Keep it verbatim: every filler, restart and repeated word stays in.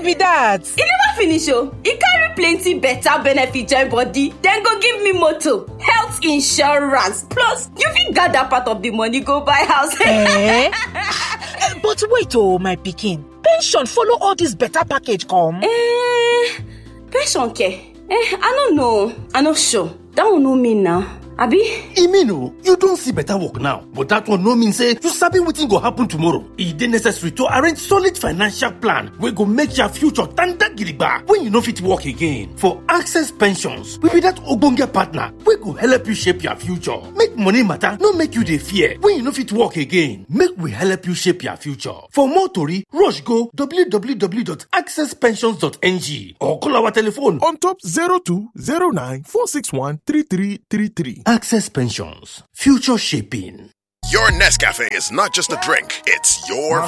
be that? E never finish oh. E carry plenty better benefit join body. Then go give me motor, health insurance, plus you fit gather part of the money go buy house. Eh? But wait oh, my pikin. Pension follow all this better package come? Eh, pension care? Eh, I don't know. I not sure. That one no mean now. Abi? E mean oh, you don't see better work now, but that one no mean say you sabi wetin go happen tomorrow. E dey necessary to arrange solid financial plan wey go make your future tanda gidigba when you no fit work again. For Access Pensions, we be that ogbonge partner wey go help you shape your future. Make money matter no make you dey fear when you no fit work again. Make we help you shape your future. For more tori, rush go w w w dot access pensions dot n g or call our telephone on top zero two zero nine four six one three three three three. Access Pensions, future shaping. Your Nescafe is not just a drink, it's your